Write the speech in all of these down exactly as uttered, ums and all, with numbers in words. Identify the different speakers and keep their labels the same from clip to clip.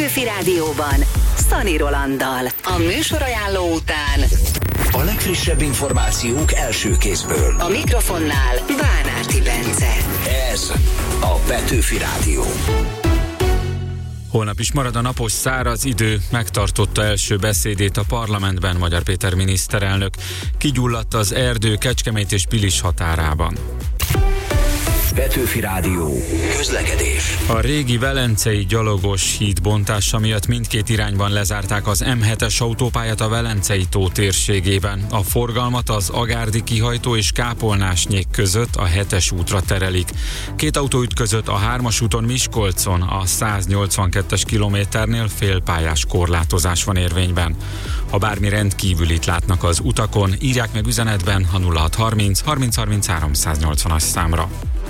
Speaker 1: Petőfi Rádióban Szani Rolanddal. A műsorajánló után
Speaker 2: a legfrissebb információk első kézből.
Speaker 1: A mikrofonnál Bánárti Bence.
Speaker 2: Ez a Petőfi Rádió.
Speaker 3: Holnap is marad a napos száraz idő, megtartotta első beszédét a parlamentben Magyar Péter miniszterelnök. Kigyulladt az erdő Kecskemét és Pilis határában.
Speaker 2: Petőfi Rádió. Közlekedés.
Speaker 3: A régi velencei gyalogos híd bontása miatt mindkét irányban lezárták az em hetes autópályát a Velencei tó térségében. A forgalmat az Agárdi kihajtó és Kápolnásnyék között a hetes útra terelik. Két autó ütközött a hármas úton Miskolcon, a száznyolcvankettes kilométernél félpályás korlátozás van érvényben. Ha bármi rendkívülit látnak az utakon, írják meg üzenetben a nulla hat harminc harminc harminchárom száznyolcvanas számra.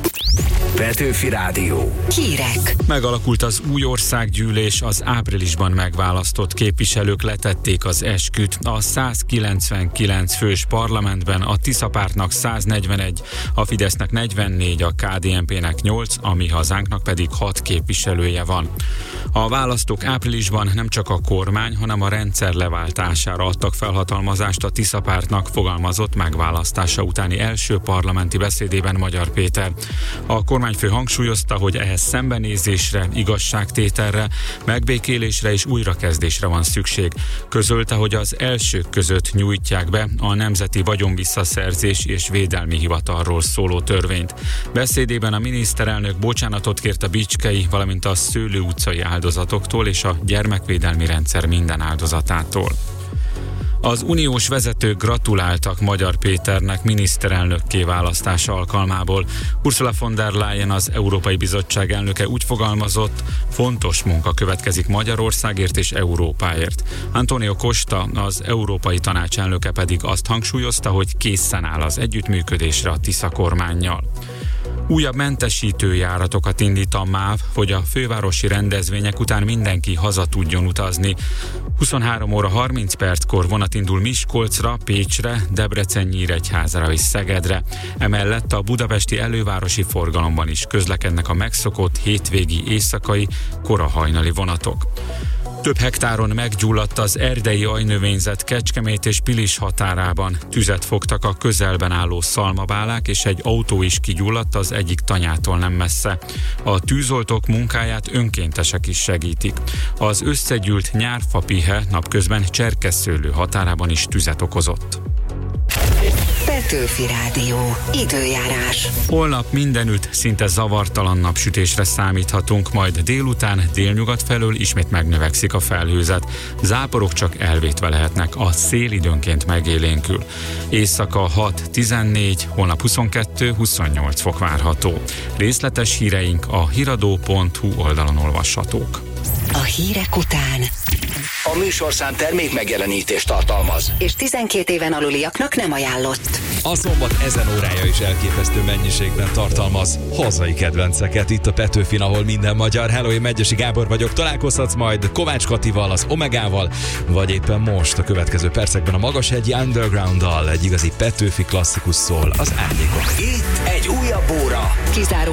Speaker 2: Petőfi Rádió.
Speaker 1: Hírek.
Speaker 3: Megalakult az új országgyűlés, az áprilisban megválasztott képviselők letették az esküt. A százkilencvenkilenc fős parlamentben a Tisza pártnak száznegyvenegy, a Fidesznek negyvennégy, a ká dé en pének nyolc, a Mi Hazánknak pedig hat képviselője van. A választók áprilisban nem csak a kormány, hanem a rendszer leváltására adtak felhatalmazást a Tisza pártnak, fogalmazott megválasztása utáni első parlamenti beszédében Magyar Péter. A kormányfő hangsúlyozta, hogy ehhez szembenézésre, igazságtételre, megbékélésre és újrakezdésre van szükség. Közölte, hogy az elsők között nyújtják be a Nemzeti Vagyonvisszaszerzés és Védelmi Hivatalról szóló törvényt. Beszédében a miniszterelnök bocsánatot kért a bicskei, valamint a Szőlő utcai áldozatoktól és a gyermekvédelmi rendszer minden áldozatától. Az uniós vezetők gratuláltak Magyar Péternek miniszterelnökké választása alkalmából. Ursula von der Leyen, az Európai Bizottság elnöke úgy fogalmazott, fontos munka következik Magyarországért és Európáért. Antonio Costa, az Európai Tanács elnöke pedig azt hangsúlyozta, hogy készen áll az együttműködésre a Tisza kormánnyal. Újabb mentesítő járatokat indít a MÁV, hogy a fővárosi rendezvények után mindenki haza tudjon utazni. huszonhárom óra harminc perckor vonat indul Miskolcra, Pécsre, Debrecen-Nyíregyházára és Szegedre. Emellett a budapesti elővárosi forgalomban is közlekednek a megszokott hétvégi éjszakai, kora hajnali vonatok. Több hektáron meggyulladt az erdei ajnövényzet Kecskemét és Pilis határában. Tüzet fogtak a közelben álló szalmabálák, és egy autó is kigyulladt az egyik tanyától nem messze. A tűzoltók munkáját önkéntesek is segítik. Az összegyűlt nyárfapihe napközben Cserkesszőlő határában is tüzet okozott.
Speaker 1: Petőfi Rádió. Időjárás.
Speaker 3: Holnap mindenütt szinte zavartalan napsütésre számíthatunk, majd délután délnyugat felől ismét megnövekszik a felhőzet. Záporok csak elvétve lehetnek, a szél időnként megélénkül. Éjszaka hat-tizennégy, holnap huszonkettő-huszonnyolc fok várható. Részletes híreink a hiradó pont hu oldalon olvashatók.
Speaker 1: A hírek után
Speaker 2: A műsorszám termék megjelenítést tartalmaz,
Speaker 1: és tizenkét éven aluliaknak nem ajánlott.
Speaker 4: A szombat ezen órája is elképesztő mennyiségben tartalmaz hazai kedvenceket itt a Petőfin, ahol minden magyar. Hello, én Megyesi Gábor vagyok, találkozhatsz majd Kovács Katival, az Omegával, vagy éppen most a következő percekben a Magashegyi Undergrounddal. Egy igazi Petőfi klasszikus szól, az Árnyékok.
Speaker 2: itt egy újabb óra.
Speaker 1: Kizáró